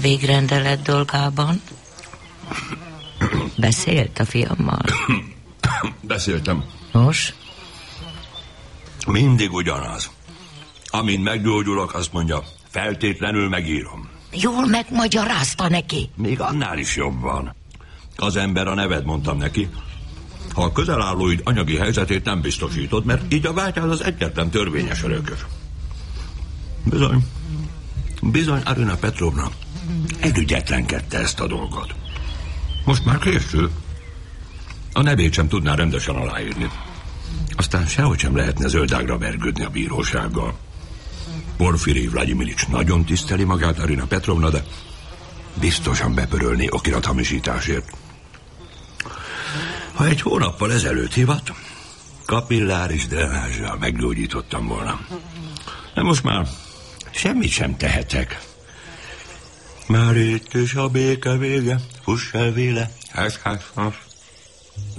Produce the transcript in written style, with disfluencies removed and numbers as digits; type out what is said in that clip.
végrendelet dolgában? Beszélt a fiammal? Beszéltem. Nos? Mindig ugyanaz. Amint meggyógyulok, azt mondja, feltétlenül megírom. Jól megmagyarázta neki. Még annál is jobban. Az ember a neved, mondtam neki. Ha a közelállóid anyagi helyzetét nem biztosítod, mert így a vágyád az egyetlen törvényes örökös. Bizony Arina Petrovna elügyetlenkedte ezt a dolgot. Most már késő. A nevét sem tudná rendesen aláírni. Aztán sehogy sem lehetne zöldágra vergődni a bírósággal. Porfirij Vladimirics nagyon tiszteli magát Arina Petrovna, de biztosan bepörölni okirathamisításért. Ha egy hónappal ezelőtt hívat, kapilláris drenázsal meggyógyítottam volna. De most már semmit sem tehetek. Már itt is a béke vége, fuss el véle, ház.